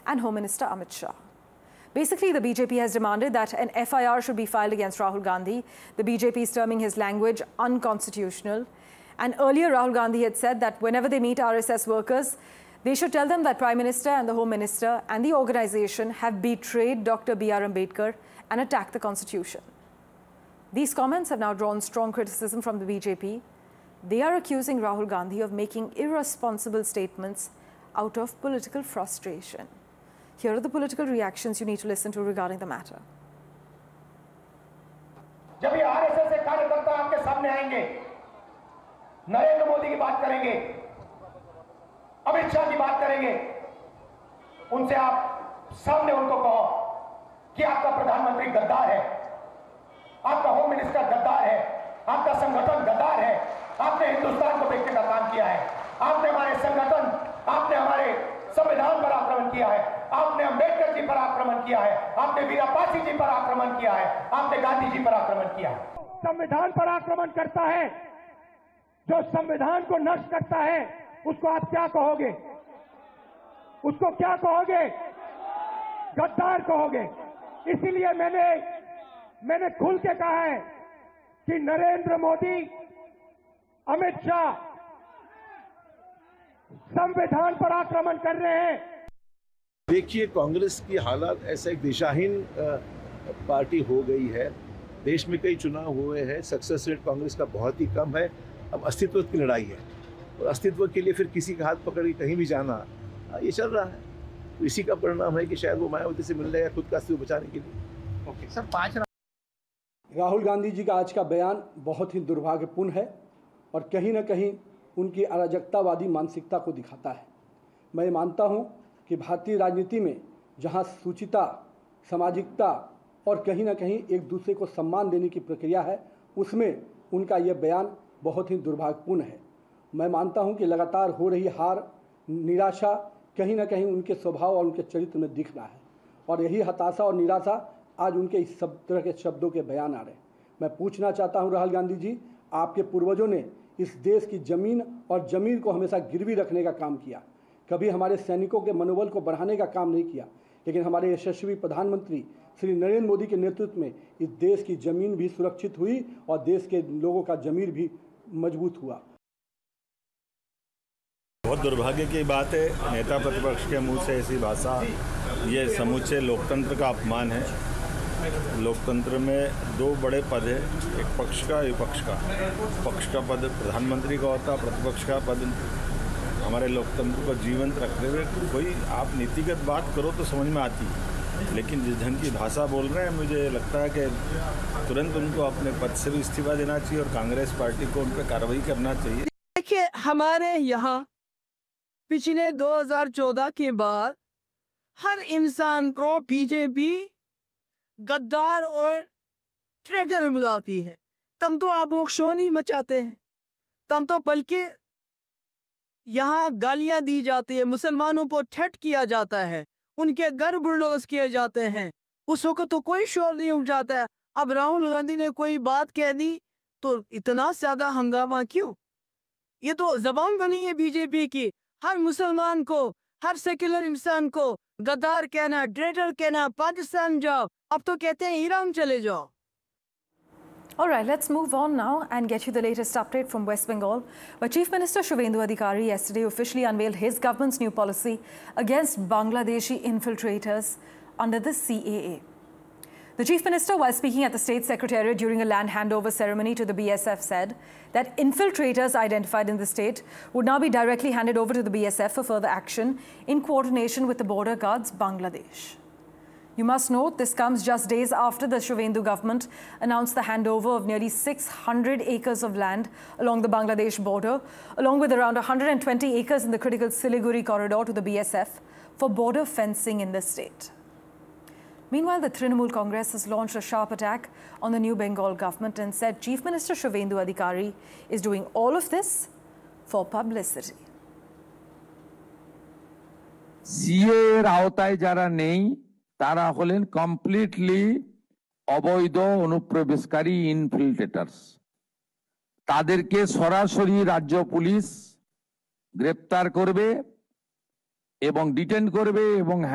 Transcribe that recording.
and Home Minister Amit Shah. Basically, the BJP has demanded that an FIR should be filed against Rahul Gandhi. The BJP is terming his language unconstitutional. And earlier, Rahul Gandhi had said that whenever they meet RSS workers, they should tell them that Prime Minister and the Home Minister and the organisation have betrayed Dr. B.R. Ambedkar and attacked the Constitution. These comments have now drawn strong criticism from the BJP. They are accusing Rahul Gandhi of making irresponsible statements out of political frustration. Here are the political reactions you need to listen to regarding the matter. जब ये RSS के कार्यकर्ता आपके सामने आएंगे, नरेंद्र मोदी की बात करेंगे, अमित शाह की बात करेंगे, उनसे आप सामने उनको कहो कि आपका प्रधानमंत्री गद्दार है, आपका होम मिनिस्टर गद्दार है, आपका संगठन गद्दार है, आपने हिंदुस्तान को बेचने का काम किया है, आपने हमारे संगठन, आपने हमारे संविधान पर आक्रमण किया है, आपने अंबेडकर जी पर आक्रमण किया है, आपने वीरापासी जी पर आक्रमण किया है, आपने गांधी जी पर आक्रमण किया है। संविधान पर आक्रमण करता है, जो संविधान को नष्ट करता है, उसको आप क्या कहोगे? उसको क्या कहोगे? गद्दार कहोगे। इसीलिए मैंने खुल के कहा है कि नरेंद्र मोदी, अमित शाह संविधान पर आक्रमण कर रहे हैं। देखिए, कांग्रेस की हालत ऐसा एक दिशाहीन पार्टी हो गई है। देश में कई चुनाव हुए हैं, सक्सेस रेट कांग्रेस का बहुत ही कम है। अब अस्तित्व की लड़ाई है और अस्तित्व के लिए फिर किसी का हाथ पकड़ के कहीं भी जाना, ये चल रहा है। तो इसी का परिणाम है कि शायद वो मायावती से मिल जाएगा खुद का अस्तित्व बचाने के लिए। ओके सर, 5 राहुल गांधी जी का आज का बयान बहुत ही दुर्भाग्यपूर्ण है और कहीं ना कहीं उनकी अराजकतावादी मानसिकता को दिखाता है। मैं मानता हूं कि भारतीय राजनीति में जहां सूचिता, सामाजिकता और कहीं ना कहीं एक दूसरे को सम्मान देने की प्रक्रिया है, उसमें उनका यह बयान बहुत ही दुर्भाग्यपूर्ण है। मैं मानता हूं कि लगातार हो रही हार, निराशा कहीं ना कहीं उनके स्वभाव और उनके चरित्र में दिख रहा है और यही हताशा और निराशा आज उनके इस सब तरह के शब्दों के बयान आ रहे हैं। मैं पूछना चाहता हूं राहुल गांधी जी, आपके पूर्वजों ने इस देश की जमीन और जमीर को हमेशा गिरवी रखने का काम किया, कभी हमारे सैनिकों के मनोबल को बढ़ाने का काम नहीं किया, लेकिन हमारे यशस्वी प्रधानमंत्री श्री नरेंद्र मोदी के नेतृत्व में इस देश की जमीन भी सुरक्षित हुई और देश के लोगों का जमीर भी मजबूत हुआ। बहुत दुर्भाग्य की बात है, नेता प्रतिपक्ष के मुंह से ऐसी भाषा, ये समूचे लोकतंत्र का अपमान है। लोकतंत्र में 2 बड़े पद हैं, एक पक्ष का, विपक्ष का। पक्ष का पद प्रधानमंत्री का होता, प्रतिपक्ष का पद हमारे लोकतंत्र को जीवंत रखते हुए कोई आप नीतिगत बात करो तो समझ में आती है, लेकिन जिस ढंग की भाषा बोल रहे हैं, मुझे लगता है कि तुरंत उनको अपने पद से भी इस्तीफा देना चाहिए और कांग्रेस पार्टी को उन पर कार्रवाई करना चाहिए। देखिए, हमारे यहाँ पिछले 2014 के बाद हर इंसान को बीजेपी गद्दार और ट्रेडर बुलाती है। तब तो आप लोग शोर नहीं मचाते हैं, तब तो बल्कि यहाँ गालियां दी जाती है, मुसलमानों को ठट किया जाता है, उनके घर बुलडोज किए जाते हैं। उस वक्त तो कोई शोर नहीं उठाता है। अब राहुल गांधी ने कोई बात कह दी तो इतना ज्यादा हंगामा क्यों? ये तो जबान बनी है बीजेपी की, हर मुसलमान को, हर सेक्युलर इंसान को गद्दार कहना, ट्रेडर कहना। पाकिस्तान जाओ, अब तो कहते हैं ईरान चले जाओ। All right, let's move on now and get you the latest update from West Bengal, where Chief Minister Shubhendu Adhikari yesterday officially unveiled his government's new policy against Bangladeshi infiltrators under the CAA. The Chief Minister, while speaking at the State Secretariat during a land handover ceremony to the BSF, said that infiltrators identified in the state would now be directly handed over to the BSF for further action in coordination with the border guards, Bangladesh. You must note, this comes just days after the Shubhendu government announced the handover of nearly 600 acres of land along the Bangladesh border, along with around 120 acres in the critical Siliguri corridor to the BSF for border fencing in the state. Meanwhile, the Trinamool Congress has launched a sharp attack on the new Bengal government and said Chief Minister Shubhendu Adhikari is doing all of this for publicity. CA এর আওতায় যারা নেই তারা হলেন completely অবৈধ অনুপ্রবেশকারী ইনফিল্ট্রেটরস। তাদেরকে সরাসরি রাজ্য পুলিশ গ্রেফতার করবে এবং ডিটেইন করবে এবং